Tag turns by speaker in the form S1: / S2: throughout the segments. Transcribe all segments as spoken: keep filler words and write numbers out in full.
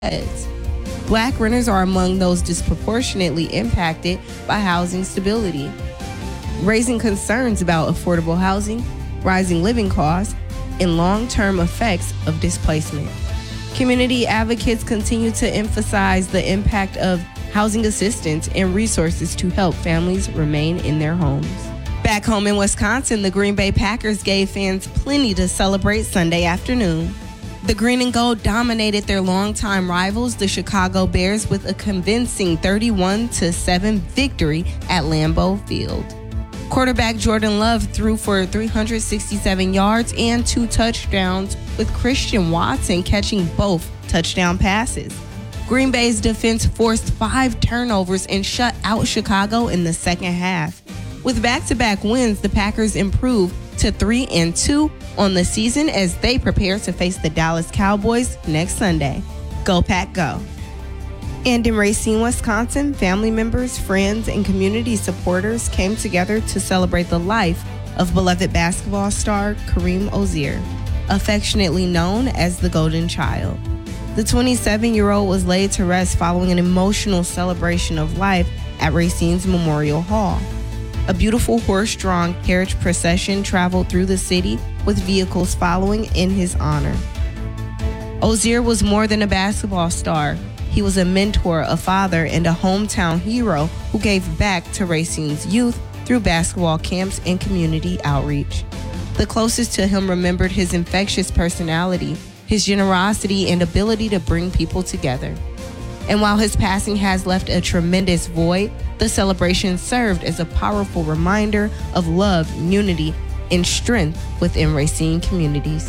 S1: heads. Black renters are among those disproportionately impacted by housing stability, raising concerns about affordable housing, rising living costs, and long-term effects of displacement. Community advocates continue to emphasize the impact of housing assistance and resources to help families remain in their homes. Back home in Wisconsin, the Green Bay Packers gave fans plenty to celebrate Sunday afternoon. The Green and Gold dominated their longtime rivals, the Chicago Bears, with a convincing thirty-one to seven victory at Lambeau Field. Quarterback Jordan Love threw for three hundred sixty-seven yards and two touchdowns, with Christian Watson catching both touchdown passes. Green Bay's defense forced five turnovers and shut out Chicago in the second half. With back-to-back wins, the Packers improved to three and two on the season as they prepare to face the Dallas Cowboys next Sunday. Go Pack, go. And in Racine, Wisconsin, family members, friends, and community supporters came together to celebrate the life of beloved basketball star Kareem Ozier, affectionately known as the Golden Child. The twenty-seven-year-old was laid to rest following an emotional celebration of life at Racine's Memorial Hall. A beautiful horse-drawn carriage procession traveled through the city with vehicles following in his honor. Ozier was more than a basketball star. He was a mentor, a father, and a hometown hero who gave back to Racine's youth through basketball camps and community outreach. The closest to him remembered his infectious personality, his generosity, and ability to bring people together. And while his passing has left a tremendous void, the celebration served as a powerful reminder of love, unity, and strength within Racine communities.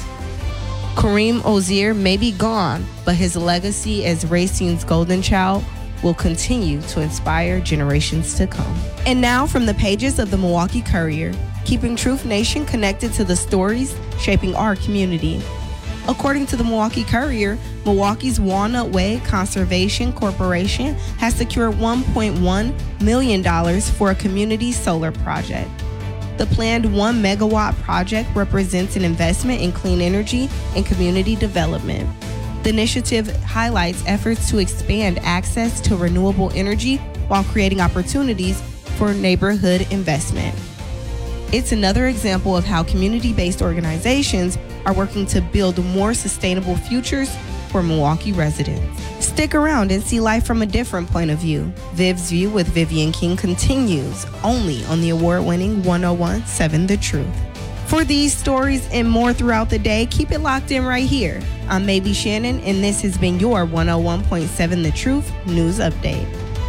S1: Kareem Ozier may be gone, but his legacy as Racine's Golden Child will continue to inspire generations to come. And now from the pages of the Milwaukee Courier, keeping Truth Nation connected to the stories shaping our community. According to the Milwaukee Courier, Milwaukee's Walnut Way Conservation Corporation has secured one point one million dollars for a community solar project. The planned one megawatt project represents an investment in clean energy and community development. The initiative highlights efforts to expand access to renewable energy while creating opportunities for neighborhood investment. It's another example of how community-based organizations are working to build more sustainable futures for Milwaukee residents. Stick around and see life from a different point of view. Viv's View with Vivian King continues only on the award-winning one oh one point seven The Truth. For these stories and more throughout the day, keep it locked in right here. I'm Maybe Shannon, and this has been your one oh one point seven The Truth News Update.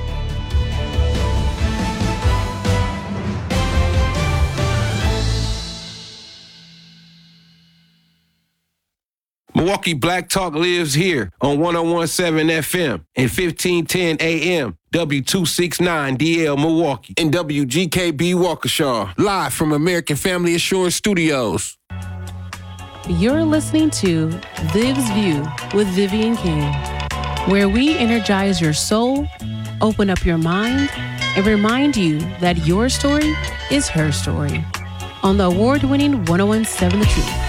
S2: Milwaukee Black Talk lives here on one oh one point seven F M and fifteen ten A M, W two sixty-nine D L Milwaukee, and W G K B Waukesha, live from American Family Assurance Studios.
S3: You're listening to Viv's View with Vivian King, where we energize your soul, open up your mind, and remind you that your story is her story. On the award-winning one oh one point seven The Truth.